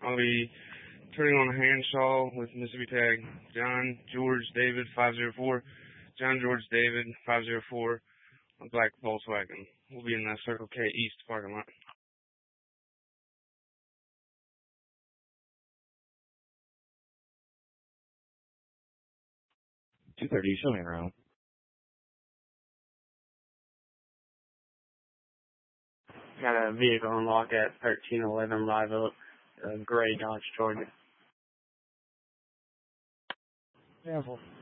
I'll be turning on a Hanshaw with Mississippi tag. John George David 504. John George David 504. A black Volkswagen. We'll be in the Circle K East parking lot. 230, show me around. Got a vehicle unlock at 1311 Live Oak, gray Dodge Charger. Careful.